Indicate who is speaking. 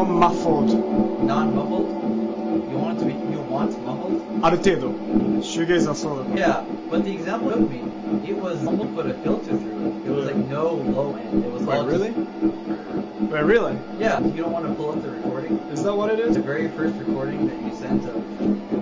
Speaker 1: non-muffled.
Speaker 2: Non-mumbled? You want it to be, you want mumbled?
Speaker 1: ある程度。シューゲイザーそうだから。
Speaker 2: Yeah, but the example showed me, it was mumbled but a filter through it. It was like no low end. It was all
Speaker 1: Wait, really?
Speaker 2: just-
Speaker 1: Wait, really?
Speaker 2: Yeah, you don't want to pull up the recording.
Speaker 1: Is that what it is?
Speaker 2: The very first recording that you sent of